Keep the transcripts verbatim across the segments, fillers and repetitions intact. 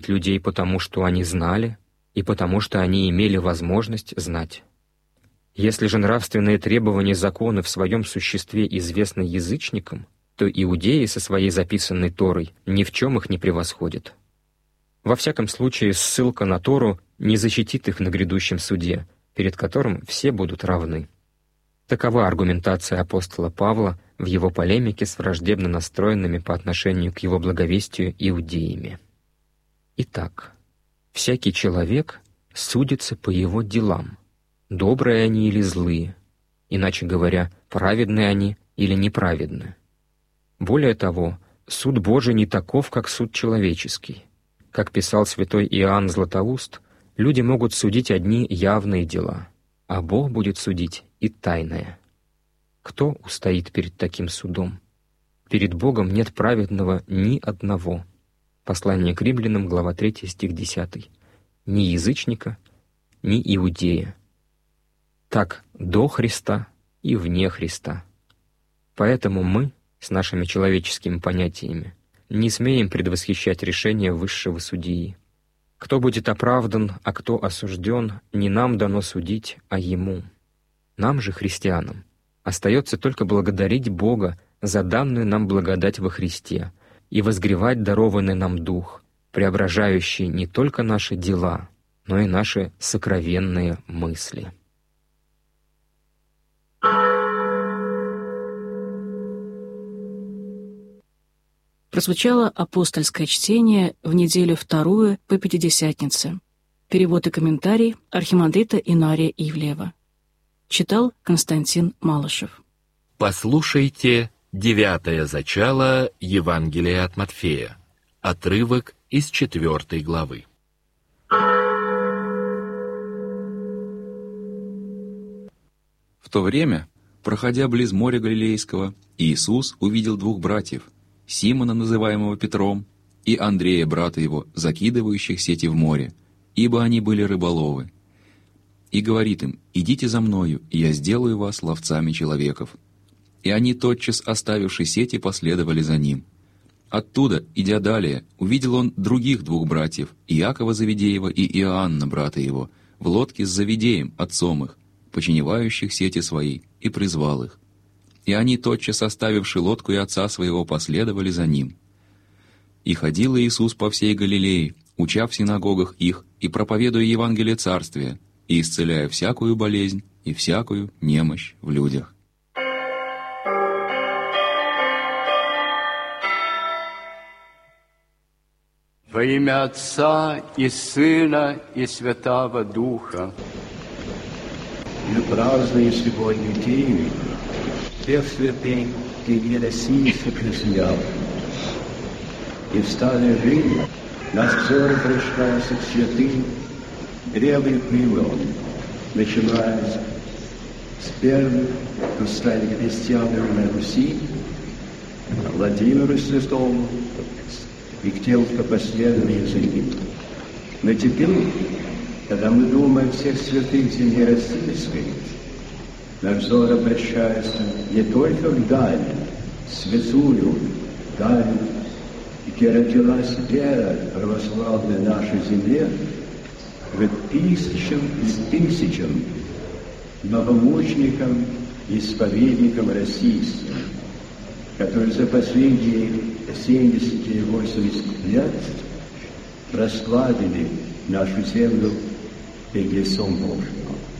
людей потому, что они знали, и потому, что они имели возможность знать. Если же нравственные требования закона в своем существе известны язычникам, то иудеи со своей записанной Торой ни в чем их не превосходят. Во всяком случае, ссылка на Тору не защитит их на грядущем суде, перед которым все будут равны. Такова аргументация апостола Павла в его полемике с враждебно настроенными по отношению к его благовестию иудеями. Итак, всякий человек судится по его делам, добрые они или злые, иначе говоря, праведны они или неправедны. Более того, суд Божий не таков, как суд человеческий. Как писал святой Иоанн Златоуст, люди могут судить одни явные дела, а Бог будет судить и тайное. Кто устоит перед таким судом? Перед Богом нет праведного ни одного. Послание к Римлянам, глава третья, стих десятый. Ни язычника, ни иудея. Так до Христа и вне Христа. Поэтому мы, с нашими человеческими понятиями, не смеем предвосхищать решение высшего судьи. Кто будет оправдан, а кто осужден, не нам дано судить, а Ему. Нам же, христианам, остается только благодарить Бога за данную нам благодать во Христе и возгревать дарованный нам Дух, преображающий не только наши дела, но и наши сокровенные мысли. Прозвучало апостольское чтение в неделю вторую по Пятидесятнице. Перевод и комментарий архимандрита Инария Ивлеева. Читал Константин Малышев. Послушайте девятое зачало Евангелия от Матфея. Отрывок из четвертой главы. В то время, проходя близ моря Галилейского, Иисус увидел двух братьев, Симона, называемого Петром, и Андрея, брата его, закидывающих сети в море, ибо они были рыболовы. И говорит им: «Идите за мною, и я сделаю вас ловцами человеков». И они, тотчас оставивши сети, последовали за ним. Оттуда, идя далее, увидел он других двух братьев, Иакова Завидеева и Иоанна, брата его, в лодке с Завидеем, отцом их, починевающих сети свои, и призвал их. И они, тотчас оставивши лодку и отца своего, последовали за ним. И ходил Иисус по всей Галилее, уча в синагогах их и проповедуя Евангелие Царствия, и исцеляя всякую болезнь и всякую немощь в людях. Во имя Отца и Сына и Святого Духа. Мы празднуем сегодня день всех святых, где российских христиан. И в старой жизни нас взоры пришла к святым древних времен, начиная с первых, кто стали христианами на Руси, Владимиру Святому и к тем, кто последовали за ним. Но теперь, когда мы думаем о всех святых земли российской, наш взор обращается не только вдаль, святую даль, где родилась вера православная нашей земле, к тысячам и тысячам новомученикам и исповедникам российским, которые за последние семьдесят или восемьдесят лет прославили нашу землю перед лицом Божьим.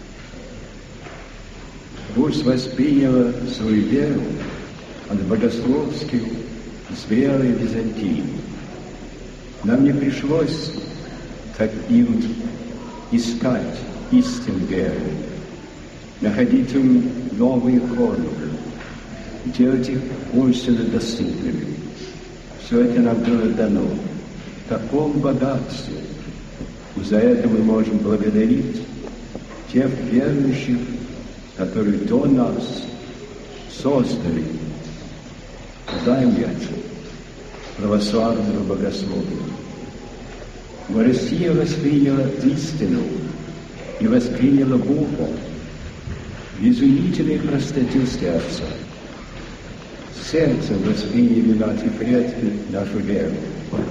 Пусть восприняла свою веру от богословских с верой Византии. Нам не пришлось, как им, искать истин веры, находить им новые формулы, делать их умственно доступными. Все это нам было дано в таком богатстве. И за это мы можем благодарить тех верующих, которые до нас создали здание православного богословия. Но Россия восприняла истину и восприняла Бога в изумительной простоте сердца. Сердцем восприняли наши предки нашу веру.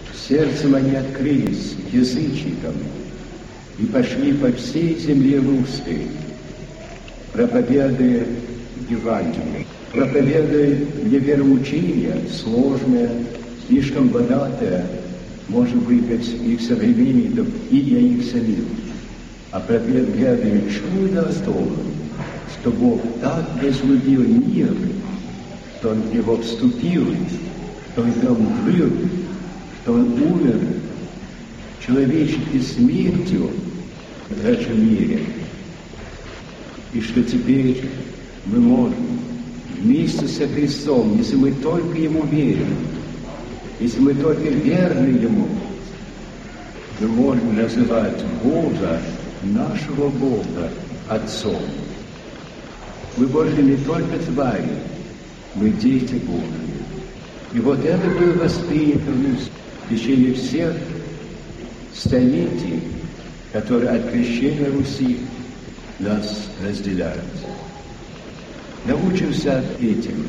Сердцем они открылись к язычникам и пошли по всей земле русской, проповедуя Евангелие, проповедуя не вероучение сложное, слишком богатое, может быть, их современников и для их самих, а проповедуя чудо о том, что Бог так возлюбил мир, что Он в него вступил, что Он там был, что Он умер человеческой смертью в нашем мире, и что теперь мы можем вместе со Христом, если мы только Ему верим, если мы только верны Ему, мы можем называть Бога, нашего Бога, Отцом. Мы больше не только твари, мы дети Божьи. И вот это было воспринято в течение всех столетий, которые от крещения Руси нас разделяют. Научимся этим.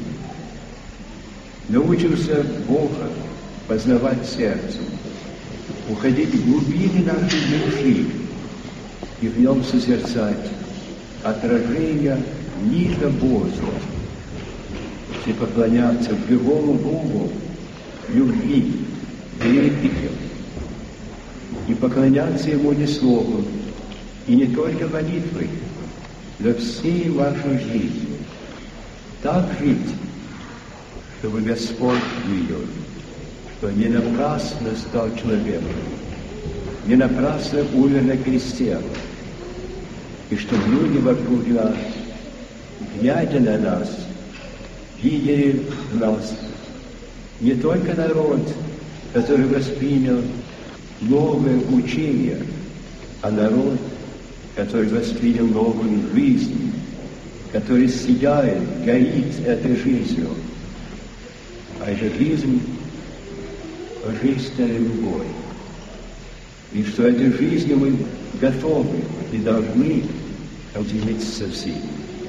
Научимся Бога познавать сердцем, уходить в глубины нашей души и в нем созерцать отражение нижнего Божьего, и поклоняться живому Богу, любви, вере, и поклоняться Ему не словом, и не только молитвой, но всей вашей жизнью. Так жить, чтобы Господь видел, что не напрасно стал человеком, не напрасно умер на кресте, и чтобы люди вокруг нас, глядя на нас, видели в нас не только народ, который воспринял новое учение, а народ, который воспринял новую жизнь, который сияет, горит этой жизнью. А эта жизнь — божественная любовь. И что этой жизнью мы готовы и должны поделиться со всеми.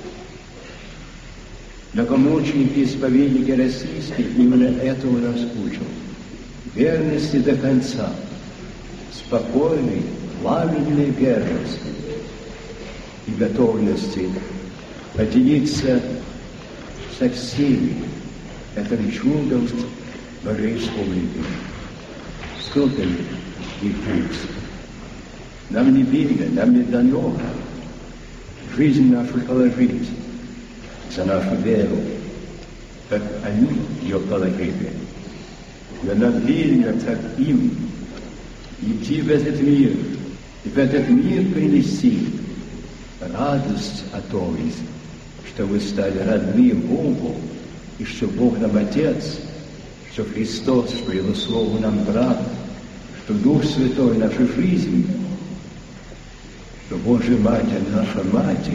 Многомученики и исповедники российские именно этого нас учат. Верности до конца, спокойной, пламенной верности и готовности поделиться со всеми этим чудом божественной любви. Сколько их есть? Нам не видно, нам не дано жизнь нашу положить за нашу веру, как они ее положили. Но нам видно, как им идти в этот мир, и в этот мир принести радость о том, что вы стали родным Богу, и что Бог нам Отец, что Христос, по Его Слову, нам брат, что Дух Святой — наша жизнь, что Божья Матерь — наша Матерь,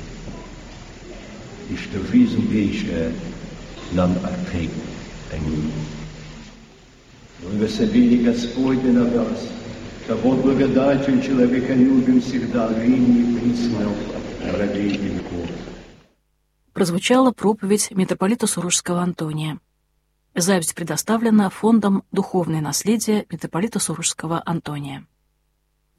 и что жизнь вечная нам открыта. Аминь. Благословение Господне на вас, того благодатью человеколюбим всегда, ныне и присно, на веки веков. Прозвучала проповедь митрополита Сурожского Антония. Запись предоставлена Фондом «Духовное наследие» митрополита Сурожского Антония.